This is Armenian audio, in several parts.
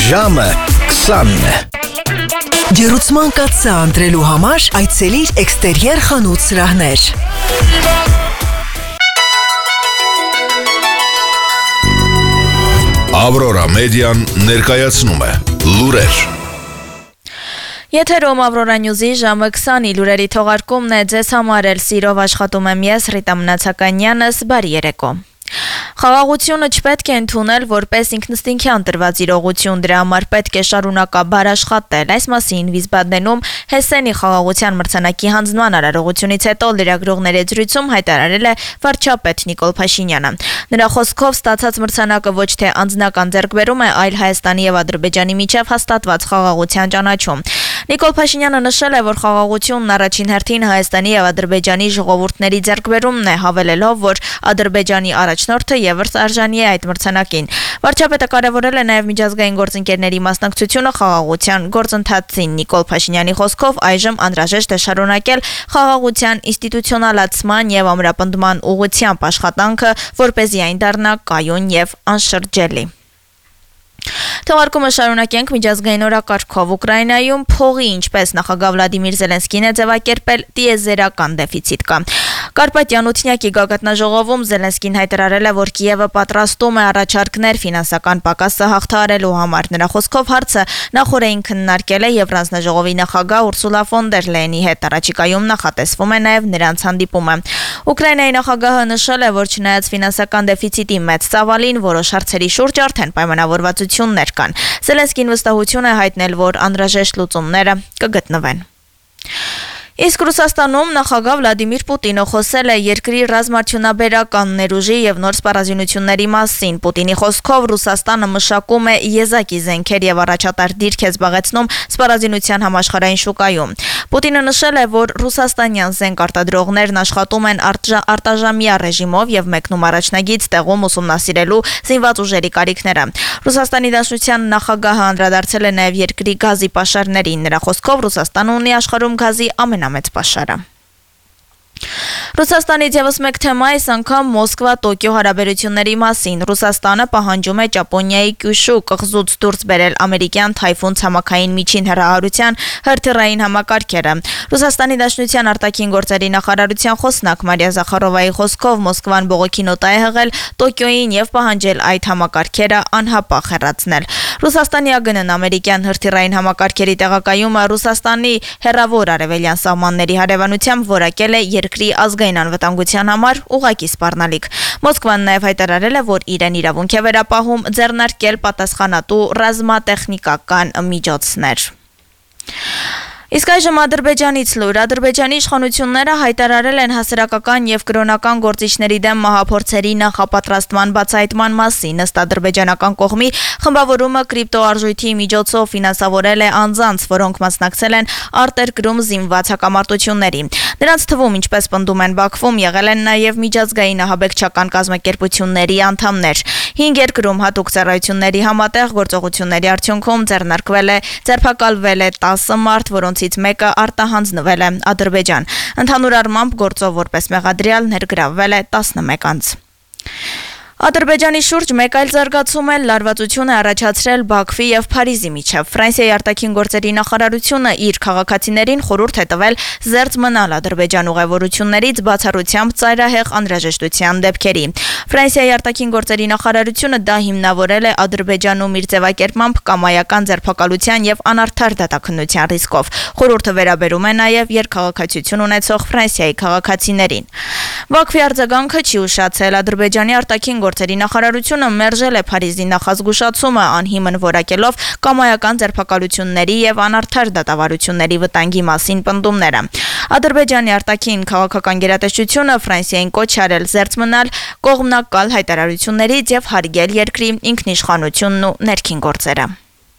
Ժամը 20-ն է։ Գերուցման կաթսա ընտրելու համար այցելիր էքստերիեր խանութ սրահներ։ Ավրորա մեդիան ներկայացնում է լուրեր։ Եթերում Ավրորա Նյուզի ժամը 20-ի լուրերի թողարկումն է, ձեզ համար էլ սիրով աշխատում եմ ես Ռիտա Մնացականյանս, բարի երեկո։ Խաղաղությունը չպետք է ընդունել որպես ինքնըստինքյան տրված իրողություն, դրա համար պետք է շարունակաբար աշխատել։ Այս մասին Վիզբադենում Հեսենի խաղաղության մրցանակի հանձնման արարողությունից հետո լրագրողների զրույցում հայտարարել է վարչապետ Նիկոլ Փաշինյանը։ Նրա խոսքով ստացած մրցանակը ոչ թե անձնական ձեռքբերում է, այլ Հայաստանի եւ Ադրբեջանի միջև հաստատված խաղաղության ճանաչում։ Նիկոլ Փաշինյանը նշել է, որ խաղաղությունն առաջին հերթին Հայաստանի եւ Ադրբեջանի ժողովուրդների ձեռքբերումն է, հավելելով, որ Ադրբեջանի առաջնորդը եւս արժանի է այդ մրցանակին։ Վարչապետը կարևորել է նաեւ միջազգային գործընկերների մասնակցությունը խաղաղության գործընթացին։ Նիկոլ Փաշինյանի խոսքով այժմ անհրաժեշտ է շարունակել խաղաղության ինստիտուցիոնալացման եւ ամրապնդման ուղղությամբ աշխատանքը, որպեսզի այն դառնա կայուն եւ անշրջելի։ Թողարկումը շարունակենք միջազգային օրակարգով Ուկրաինայում փողի, ինչպես նախագահ Վլադիմիր Զելենսկին է ձևակերպել, տիեզերական դեֆիցիտ կա։ Կարպատյան ութնյակի գագաթնաժողովում Զելենսկին հայտարարել է, որ Կիևը պատրաստում է առաջարկներ ֆինանսական պակասը հաղթահարելու համար։ Նրա խոսքով հարցը նախօրեին քննարկել է Եվրանձնաժողովի նախագահ Ուրսուլա ֆոն դեր Լեյենի հետ, առաջիկայում նախատեսվում է նաև նրանց հանդիպումը։ Ուկրաինայի նախագահը նշել է, որ չնայած ֆինանսական դեֆիցիտի մեծ ծավալին, որոշ հարցերի շուրջ արդեն պայմանավորվածություններ կան։ Զելենսկին վստահություն է հայտնել, որ անհրաժեշտ լուծումները կգտնվեն։ Իսկ Ռուսաստանում նախագահ Վլադիմիր Պուտինը խոսել է երկրի ռազմարդյունաբերական ներուժի եւ նոր սպառազինությունների մասին։ Պուտինի խոսքով Ռուսաստանը մշակում է եզակի զենքեր եւ առաջատար դիրք է զբաղեցնում սպառազինության համաշխարհային շուկայում։ Պուտինը նշել է, որ ռուսաստանյան զենք արտադրողներն աշխատում են արտաժամյա ռեժիմով եւ մեկնում առաջնագիծ տեղում ուսումնասիրելու զինված ուժերի կարիքները։ Ռուսաստանի Դաշնության նախագահը անդրադարձել է նաեւ երկրի գազի պաշարներին։ Նրա խոսքով Ռուսաստանը ունի աշխարհում գազի ամենամեծ պաշարը։ Ռուսաստանից եւս մեկ թեմա, այս անգամ Մոսկվա-Տոկիո հարաբերությունների մասին։ Ռուսաստանը պահանջում է Ճապոնիայի Կյուշու կղզուց դուրս բերել ամերիկյան Թայֆուն ցամաքային միջին հեռահարության հրթիռային համակարգերը։ Ռուսաստանի Դաշնության արտաքին գործերի նախարարության խոսնակ Մարիա Զախարովայի խոսքով Մոսկվան բողոքի նոտա է հղել Տոկիոյին եւ պահանջել այդ համակարգերը անհապաղ հեռացնել։ Ռուսաստանի ԱԳՆ-ն ամերիկյան հրթիռային համակարգերի տեղակայումը Ռուսաստանի հեռավոր արևելյան սահմանների հարևանությամբ որակել է երկրի ազգային անվտանգության համար ուղղակի սպառնալիք։ Մոսկվան նաև հայտարարել է, որ իրեն իրավունք է վերապահում ձեռնարկել պատասխանատու ռազմատեխնիկական միջոցներ։ Իսկ այժմ Ադրբեջանից լուր։ Ադրբեջանի իշխանությունները հայտարարել են հասարակական եւ կրոնական գործիչների դեմ մահափորձերի նախապատրաստման բացահայտման մասին։ Ըստ ադրբեջանական կողմի, խմբավորումը կրիպտոարժույթի միջոցով ֆինանսավորել է անձանց, որոնք մասնակցել են արտերկրում զինված հակամարտությունների։ Նրանց թվում, ինչպես պնդում են Բաքվում, եղել են նաեւ միջազգային ահաբեկչական կազմակերպությունների անդամներ։ 5 երկրում հատուկ ծառայությունների համատեղ գործողությունների արդյունքում ձերբակալվել է 10 մարդ, որոնցից մեկը արտահանձնվել է Ադրբեջան։ Ընդհանուր առմամբ գործով որպես մեղադրյալ ներգրավվել է 11 անձ։ Ադրբեջանի շուրջ մեկ այլ զարգացում է լարվածություն է առաջացրել Բաքվի եւ Փարիզի միջև։ Ֆրանսիայի արտաքին գործերի նախարարությունը իր քաղաքացիներին խորհուրդ է տվել զերծ մնալ Ադրբեջան ուղևորություններից բացառությամբ ծայրահեղ անհրաժեշտության դեպքերի։ Ֆրանսիայի արտաքին գործերի նախարարությունը դա հիմնավորել է Ադրբեջանում իր ձևակերպմամբ կամայական ձերբակալության եւ անարդար դատաքննության ռիսկով։ Խորհուրդը վերաբերում է նաեւ երկքաղաքացիություն ունեցող Ֆրանսիայի քաղաքացիներին։ Բաքվի արձագանքը չի ուշացել։ Ադրբեջանի արտաքին գործերի նախարարությունը մերժել է Փարիզի նախազգուշացումը, անհիմն որակելով կամայական ձերբակալությունների եւ անարդար դատավարությունների վտանգի մասին պնդումները։ Ադրբեջանի արտաքին քաղաքական գերատեսչությունը Ֆրանսիային կոչ արել զերծ մնալ կողմնակալ հայտարարություններից եւ հարգել երկրի ինքնիշխանությունն ու ներքին գործերը։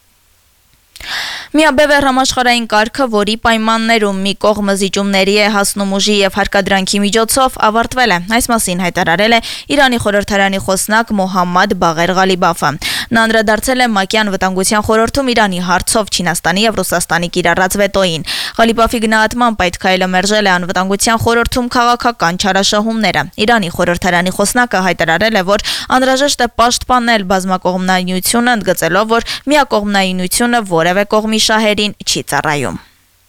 Միաբևեռ համաշխարհային կարգը, որի պայմաններում մի կողմը զիջումների է հասնում ուժի եւ հարկադրանքի միջոցով, ավարտվել է։ Այս մասին հայտարարել է Իրանի խորհրդարանի խոսնակ Մոհամմադ Բաղեր Ղալիբաֆը։ Նա անդրադարձել է ՄԱԿ-ի անվտանգության խորհրդում Իրանի հարցով Չինաստանի եւ Ռուսաստանի կիրառած վետոին։ Ղալիբաֆի գնահատմամբ այդ քայլը մերժել է անվտանգության խորհրդում քաղաքական չարաշահումները։ Իրանի խորհրդարանի խոսնակը հայտարարել է, որ անհրաժեշտ է պաշտպանել բազմակողմնայնությունը, ընդգծելով, որ միակողմնայնությունը որևէ կողմի շահերին չի ծառայում։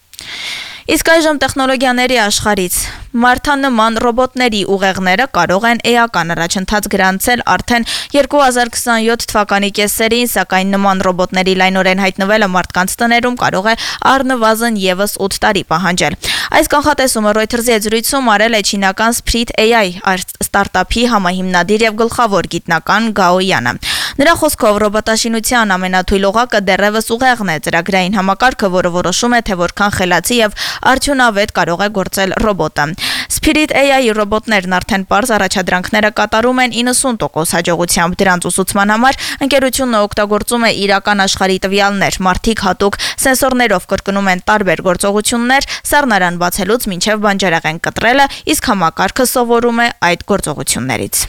Իսկ այժմ տեխնոլոգիաների աշխարհից մարդանման ռոբոտների ուղեղները կարող են էական առաջընթաց գրանցել արդեն 2027 թվականի կեսերին, սակայն նման ռոբոտների լայնորեն հայտնվելը մարդկանց տներում կարող է առնվազն եւս 8 տարի պահանջել։ Այս կանխատեսումը Reuters-ի հետ զրույցում արել է չինական Spirit AI ստարտափի համահիմնադիր եւ գլխավոր գիտնական Գաո Յանը։ Նրա խոսքով ռոբոտաշինության ամենաթույլ օղակը դեռևս ուղեղն է, ծրագրային համակարգը, որը որոշում է, թե որքան խելացի եւ արդյունավետ կարող է գործել ռոբոտը։ Spirit AI ռոբոտներն արդեն պարզ առաջադրանքները կատարում են 90% հաջողությամբ։ Դրանց ուսուցման համար ընկերությունը օգտագործում է իրական աշխարհի տվյալներ։ Մարդիկ հատուկ սենսորներով կրկնում են տարբեր գործողություններ, սառնարան բացելուց մինչև բանջարեղեն կտրելը, իսկ համակարգը սովորում է այդ գործողություններից։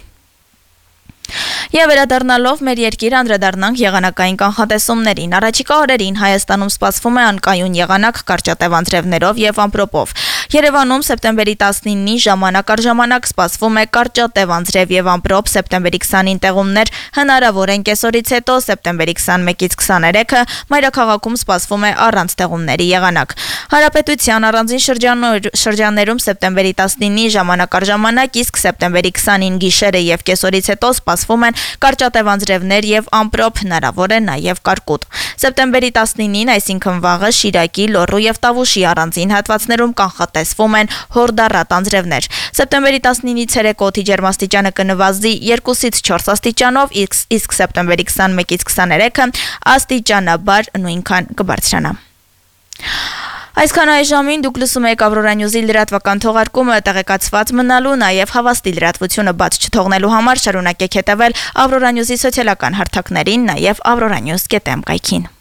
Եվ վերադառնալով մեր երկիր անդրադառնանք եղանակային կանխատեսումներին։ Առաջիկա օրերին Հայաստանում սպասվում է անկայուն եղանակ կարճատև անձրևներով եւ ամպրոպով։ Երևանում սեպտեմբերի 19-ի ժամանակ առ ժամանակ սպասվում է կարճատև անձրև եւ ամպրոպ, սեպտեմբերի 20-ին տեղումներ հնարավոր են կեսօրից հետո, սեպտեմբերի 21-ից 23-ը մայրաքաղաքում սպասվում է առանց տեղումների եղանակ։ Հանրապետության առանձին շրջաններում սեպտեմբերի 19-ի ժամանակ առ ժամանակ, իսկ սեպտեմբերի 20-ին գիշերը եւ կեսօրից հետո սպասվում են կարճատև անձրևներ եւ ամպրոպ, հնարավոր է նաեւ կարկուտ։ Սեպտեմբերի 19-ին, այսինքն վաղը, Շիրակի, Լոռու եւ Տավուշի առանձին հատվածներում կանխատեսվում են հորդառատ անձրևներ։ Սեպտեմբերի 19-ից ցերեկոթի ջերմաստիճանը կնվազի 2-ից 4 աստիճանով, իսկ սեպտեմբերի 21-ից 23-ը աստիճանաբար նույնքան կբարձրանա։ Այսքան այս ժամին դուք լսում եք Ավրորա Նյուզի լրատվական թողարկումը, տեղեկացված մնալու, նաև հավաստի լրատվությունը բաց չթողնելու համար շարունակեք հետևել Ավրորա Նյուզի սոցիալական հարթակներին, նաև avroranews.am կայքին։